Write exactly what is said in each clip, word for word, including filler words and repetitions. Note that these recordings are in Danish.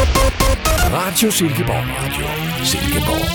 Radio Silkeborg. Radio Silkeborg.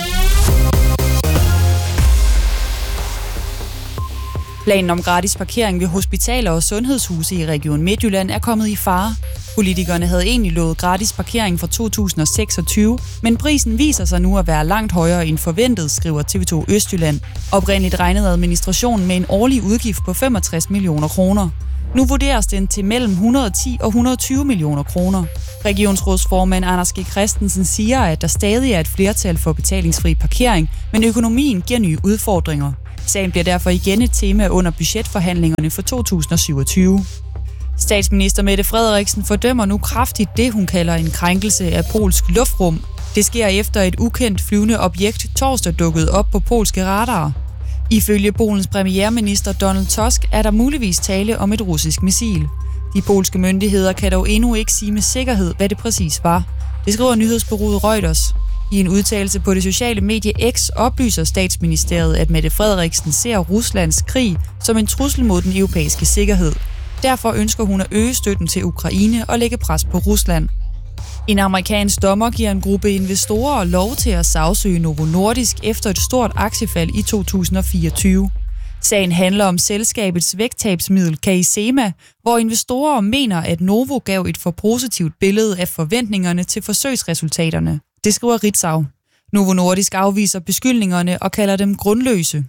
Planen om gratis parkering ved hospitaler og sundhedshuse i Region Midtjylland er kommet i fare. Politikerne havde egentlig lovet gratis parkering for to tusind seksogtyve, men prisen viser sig nu at være langt højere end forventet, skriver T V to Østjylland. Oprindeligt regnede administrationen med en årlig udgift på femogtres millioner kroner. Nu vurderes den til mellem et hundrede og ti og et hundrede og tyve millioner kroner. Regionsrådsformand Anders G. Christensen siger, at der stadig er et flertal for betalingsfri parkering, men økonomien giver nye udfordringer. Sagen bliver derfor igen et tema under budgetforhandlingerne for to tusind syvogtyve. Statsminister Mette Frederiksen fordømmer nu kraftigt det, hun kalder en krænkelse af polsk luftrum. Det sker efter et ukendt flyvende objekt torsdag dukkede op på polske radarer. Ifølge Polens premierminister Donald Tusk er der muligvis tale om et russisk missil. De polske myndigheder kan dog endnu ikke sige med sikkerhed, hvad det præcis var. Det skriver nyhedsbureauet Reuters. I en udtalelse på det sociale medie X oplyser statsministeriet, at Mette Frederiksen ser Ruslands krig som en trussel mod den europæiske sikkerhed. Derfor ønsker hun at øge støtten til Ukraine og lægge pres på Rusland. En amerikansk dommer giver en gruppe investorer lov til at sagsøge Novo Nordisk efter et stort aktiefald i to tusind fireogtyve. Sagen handler om selskabets vægttabsmiddel Kaisema, hvor investorer mener, at Novo gav et for positivt billede af forventningerne til forsøgsresultaterne. Det skriver Ritzau. Novo Nordisk afviser beskyldningerne og kalder dem grundløse.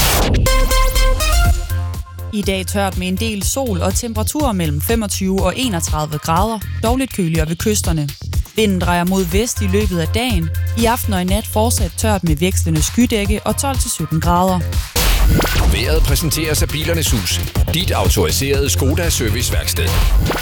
I dag tørt med en del sol og temperaturer mellem femogtyve og enogtredive grader, dog lidt køligere ved kysterne. Vinden drejer mod vest i løbet af dagen. I aften og i nat fortsat tørt med vekslende skydække og tolv til sytten grader. Vejret præsenteres af Bilernes Hus. Dit autoriserede Skoda serviceværksted.